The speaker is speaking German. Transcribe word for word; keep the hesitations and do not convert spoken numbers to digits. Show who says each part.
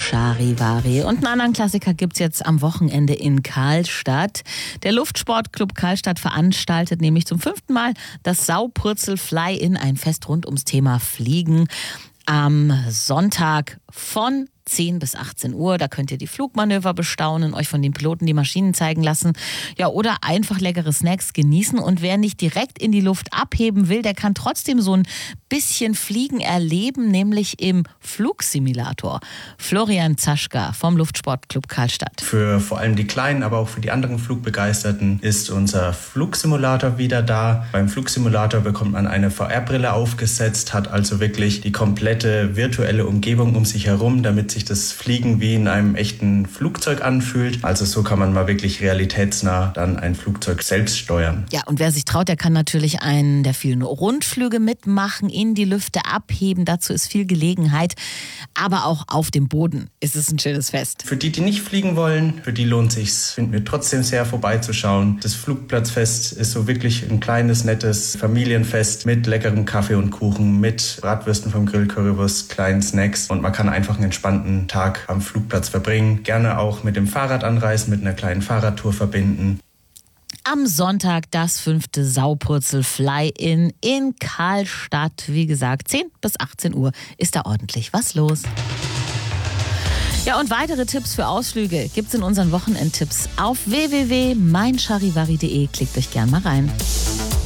Speaker 1: Charivari. Und einen anderen Klassiker gibt es jetzt am Wochenende in Karlstadt. Der Luftsportclub Karlstadt veranstaltet nämlich zum fünften Mal das Saupurzel Fly-In, ein Fest rund ums Thema Fliegen. Am Sonntag von zehn bis achtzehn Uhr. Da könnt ihr die Flugmanöver bestaunen, euch von den Piloten die Maschinen zeigen lassen. Ja, oder einfach leckere Snacks genießen. Und wer nicht direkt in die Luft abheben will, der kann trotzdem so ein bisschen Fliegen erleben, nämlich im Flugsimulator. Florian Zaschka vom Luftsportclub Karlstadt.
Speaker 2: Für vor allem die Kleinen, aber auch für die anderen Flugbegeisterten ist unser Flugsimulator wieder da. Beim Flugsimulator bekommt man eine V R-Brille aufgesetzt, hat also wirklich die komplette virtuelle Umgebung um sich herum, damit sich das Fliegen wie in einem echten Flugzeug anfühlt. Also so kann man mal wirklich realitätsnah dann ein Flugzeug selbst steuern.
Speaker 1: Ja, und wer sich traut, der kann natürlich einen der vielen Rundflüge mitmachen, in die Lüfte abheben. Dazu ist viel Gelegenheit. Aber auch auf dem Boden ist es ein schönes Fest.
Speaker 2: Für die, die nicht fliegen wollen, für die lohnt sich's, finden wir trotzdem sehr vorbeizuschauen. Das Flugplatzfest ist so wirklich ein kleines, nettes Familienfest mit leckerem Kaffee und Kuchen, mit Bratwürsten vom Grill, Currywurst, kleinen Snacks. Und man kann einfach einen entspannten Tag am Flugplatz verbringen. Gerne auch mit dem Fahrrad anreisen, mit einer kleinen Fahrradtour verbinden.
Speaker 1: Am Sonntag das fünfte Saupurzel Fly-In in Karlstadt. Wie gesagt, zehn bis achtzehn Uhr ist da ordentlich was los. Ja, und weitere Tipps für Ausflüge gibt's in unseren Wochenendtipps auf w w w punkt mein charivari punkt de. Klickt euch gern mal rein.